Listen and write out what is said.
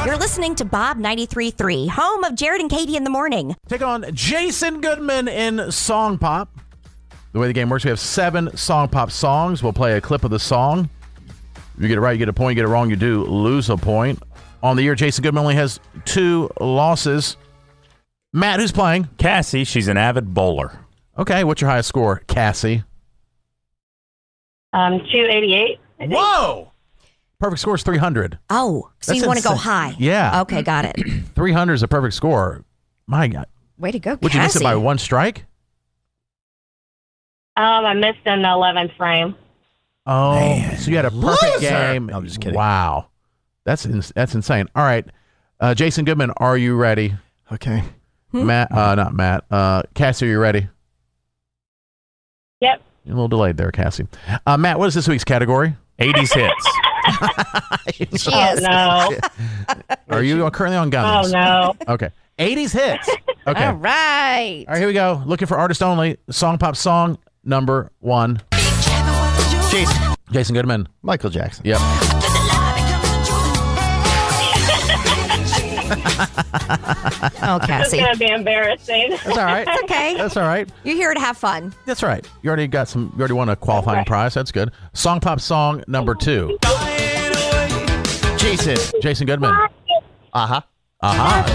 You're listening to Bob 93.3, home of Jared and Katie in the morning. Take on Jason Goodman in Song Pop. The way the game works, we have 7 Song Pop songs. We'll play a clip of the song. If you get it right, you get a point. You get it wrong, you do lose a point. On the year, Jason Goodman only has 2 losses. Matt, who's playing? Cassie, she's an avid bowler. Okay, what's your highest score, Cassie? 288. Whoa! Perfect score is 300. Oh, so That's you want to go insane. high. Yeah. Okay, got it. 300 is a perfect score. My God. Way to go, Would you miss it Cassie. by 1 strike? I missed in the 11th frame. Oh, Man. so you had a perfect Loser. game. No, I'm just kidding. Wow. That's insane. All right. Jason Goodman, are you ready? Okay. Matt, not Matt. Cassie, are you ready? Yep. You're a little delayed there, Cassie. Matt, what is this week's category? 80s hits. She Oh, is. no. Are you currently on Guns? Oh, no. Okay. 80s hits. Okay. All right. All right, here we go. Looking for artist only. Song Pop song number 1. Jason Goodman. Michael Jackson. Yep. Oh, It's Cassie. going to be embarrassing. That's all right. Okay. That's all right. You're here to have fun. That's right. You already won a qualifying Okay. prize. That's good. Song Pop song number 2. Jason Goodman. Uh-huh. Uh-huh.